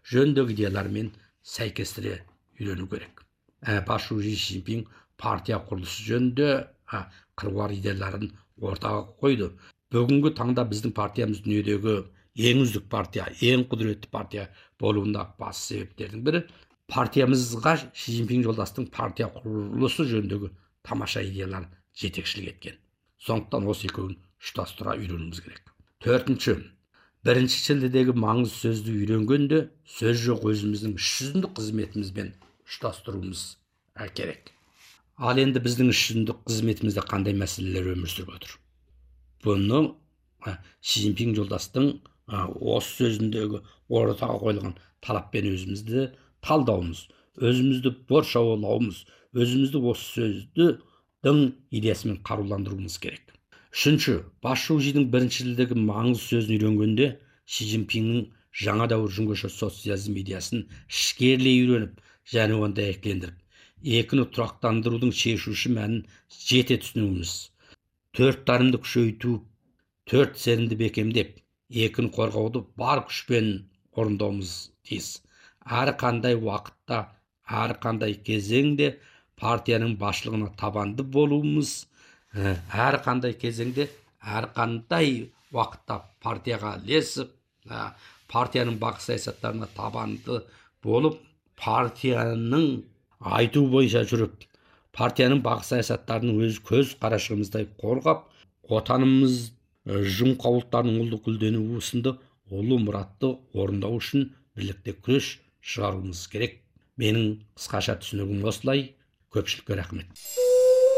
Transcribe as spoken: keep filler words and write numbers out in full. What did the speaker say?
жөніндегі идеялармен сәйкестіре үйрену керек. Басшы Си Цзиньпин партия құрылысы жөнінде қыруар идеяларын ортаға қойды. Бүгінгі таңда біздің партиямыз дүниедегі ең үздік партия, ең құдіретті партия болуында басты себептердің бірі партиямызға Си Цзиньпин жолдастың партия құрылысы жөніндегі тамаша идеялар жетекшілік еткен. Сондықтан осы екеуін ұштастыра үйренуіміз керек. Төртінші, бірінші шілдедегі маңыз сөзді үйренгенде сөз жоқ өзіміздің іс жүзіндік қызметімізбен ұштастыруымыз керек. Ал енді біздің іс жүзіндік қызметімізде қандай мәселелер өмір сүріп отыр? Бұны Си Цзиньпин жолдастың осы сөзіндегі ортаға қойылған талаппен өзімізді талдауымыз, өзімізді боршаулауымыз, өзімізді осы сөздің идеясымен қаруландыруымыз керек. Үшінші, басшы Шидің бірінші шілдедегі маңыз сөзін үйренгенде Си Цзиньпиннің жаңа дәуір жүңгіші социализм идеясын ішкерлей үйреніп, және оны дәйектендіріп, екіні тұрақтандырудың шешуші мәнін жете түсінуіміз, төрт дарынды күшейту, төрт сенімді бекемдеп, екіні қорғауды бар күшпен орындауымыз тиіс. Әрі қандай уақытта, әрі қандай кезеңде партияның басшылығына табанды болуымыз, әрі қандай кезеңде, әрі қандай уақытта партияға ілесіп, партияның бақ саясаттарына табанды болып, партияның айту бойынша жүріп, партияның бақ саясаттарының өз көз қарашығымыздай қорғап, отанымыз жұмқаулықтарының ұлы гүлденуі сынды ұлы мұратты орындау үшін бірлікте күрес шығаруымыз керек. Менің қысқаша түсінігім осылай. Көпшілікке рахмет.